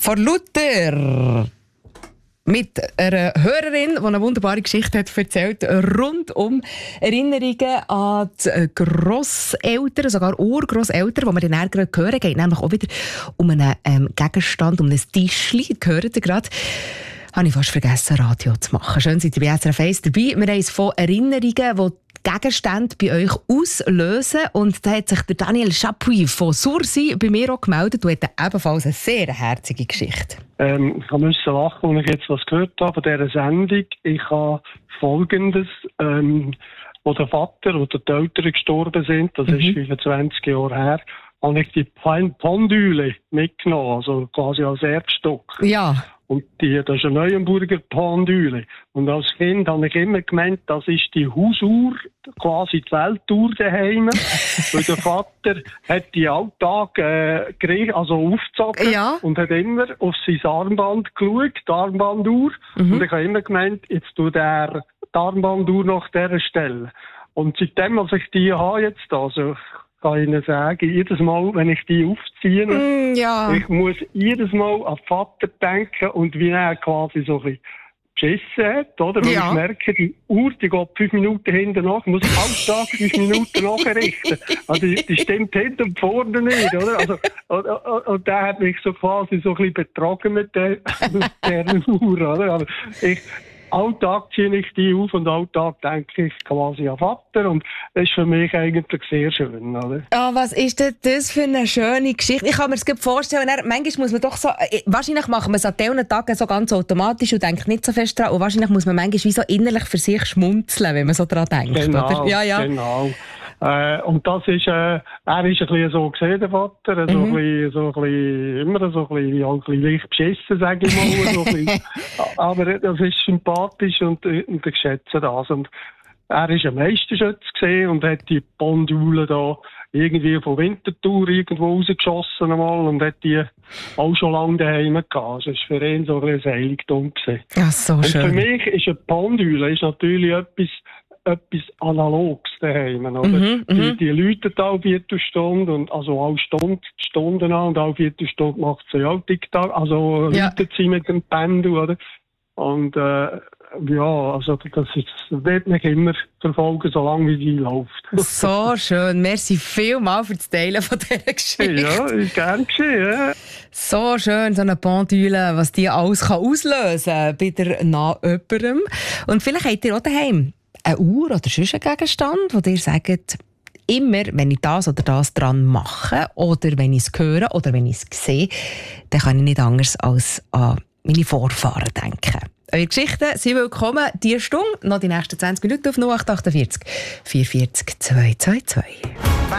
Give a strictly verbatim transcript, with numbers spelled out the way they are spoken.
Von Luther. Mit einer Hörerin, die eine wunderbare Geschichte hat erzählt, rund um Erinnerungen an die Grosseltern, sogar Urgrosseltern, die wir dann gerade hören. Es geht nämlich auch wieder um einen ähm, Gegenstand, um ein Tischchen. Gehört ihr gerade? Habe ich fast vergessen, Radio zu machen. Schön, seid ihr bei S R F eins dabei. Wir haben es von Erinnerungen, die Gegenstände bei euch auslösen. Und da hat sich der Daniel Chapuis von Sursi bei mir auch gemeldet und hat ebenfalls eine sehr herzige Geschichte. Ähm, ich musste lachen, als ich jetzt was gehört habe von dieser Sendung. Ich habe Folgendes, ähm, wo der Vater oder die Eltern gestorben sind, das mhm. ist fünfundzwanzig Jahre her, habe ich die Pendüle mitgenommen, also quasi als Erbstock. Ja. Und die, das ist eine Neuenburger Pendüle. Und als Kind habe ich immer gemeint, das ist die Hausuhr, quasi die Weltuhr daheim. Weil der Vater hat die Alltag äh, gerichtet, also aufgezogen ja. und hat immer auf sein Armband geschaut, die Armbanduhr. Mhm. Und ich habe immer gemeint, jetzt tut er die Armbanduhr nach dieser Stelle. Und seitdem, als ich die habe jetzt, also kann ich Ihnen sagen, jedes Mal, wenn ich die aufziehe, mm, ja. ich muss jedes Mal an den Vater denken und wie er quasi so ein bisschen beschissen hat, oder? Weil ja. ich merke, die Uhr, die geht fünf Minuten hinten nach, muss alle Tag fünf Minuten nachrichten. Also, die, die stimmt hinten und vorne nicht, oder? Also, und, und, und der hat mich so quasi so ein bisschen betrogen mit der, mit der Uhr, oder? Also, ich, Alltag ziehe ich die auf und Alltag denke ich quasi an Vater und das ist für mich eigentlich sehr schön, oder? Oh, was ist denn das für eine schöne Geschichte? Ich kann mir das gut vorstellen, manchmal muss man doch so, wahrscheinlich machen wir es an diesen Tagen so ganz automatisch und denkt nicht so fest dran und wahrscheinlich muss man manchmal wie so innerlich für sich schmunzeln, wenn man so dran denkt, genau, oder? Ja, ja. Genau. Äh, und das ist, äh, er ist ein bisschen so gesehen, der Vater, so mhm. ein bisschen, so ein bisschen, immer so ein bisschen, ein bisschen leicht beschissen, sage ich mal. so ein bisschen. Aber das ist sympathisch und, und ich schätze das. Und er ist ein Meisterschütze gesehen und hat die Pendüle da irgendwie von Winterthur irgendwo rausgeschossen einmal und hat die auch schon lange daheim gehabt. Also es war für ihn so ein bisschen ein Heiligtum gewesen. Ach, so und schön. Für mich ist eine Pendüle ist natürlich etwas, etwas Analoges daheim, oder? Mhm, die, die läuten alle Viertelstunde und, also alle Stunden, Stunden an und alle Viertelstunde macht sie auch TikTok, also ja. läutet sie mit dem Pendel, oder? Und, äh, ja, also, das ist, das wird mich immer verfolgen, solange wie sie läuft. So schön. Merci vielmals für das Teilen von dieser Geschichte. Ja, ist gern geschehen, ja. So schön, so eine Pendüle, was die alles kann auslösen kann bei der nahen jemandem. Und vielleicht habt ihr auch daheim eine Uhr oder sonst einen Gegenstand, wo ihr sagt, immer, wenn ich das oder das dran mache oder wenn ich es höre oder wenn ich es sehe, dann kann ich nicht anders als an meine Vorfahren denken. Eure Geschichten sind willkommen diese Stunde, noch die nächsten zwanzig Minuten auf null acht acht vier, vierundvierzig, zweihundertvierundzwanzig.